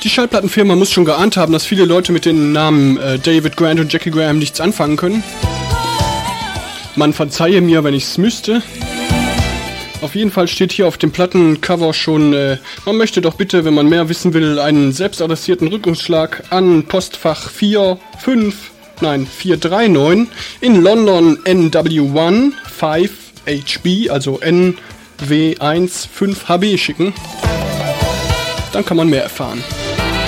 Die Schallplattenfirma muss schon geahnt haben, dass viele Leute mit den Namen David Grant und Jackie Graham nichts anfangen können. Man verzeihe mir, wenn ich's müsste. Auf jeden Fall steht hier auf dem Plattencover schon, man möchte doch bitte, wenn man mehr wissen will, einen selbstadressierten Rückrufschlag an Postfach 439 in London NW1 5HB, also NW1 5HB schicken. Dann kann man mehr erfahren.